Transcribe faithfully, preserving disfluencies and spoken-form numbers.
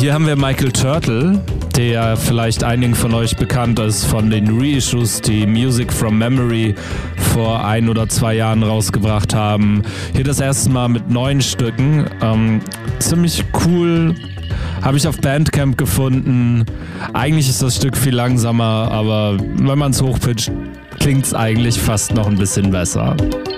Hier haben wir Michael Turtle, der vielleicht einigen von euch bekannt ist von den Reissues, die Music from Memory vor ein oder zwei Jahren rausgebracht haben. Hier das erste Mal mit neun Stücken. Ähm, ziemlich cool. Habe ich auf Bandcamp gefunden. Eigentlich ist das Stück viel langsamer, aber wenn man es hochpitcht, klingt es eigentlich fast noch ein bisschen besser.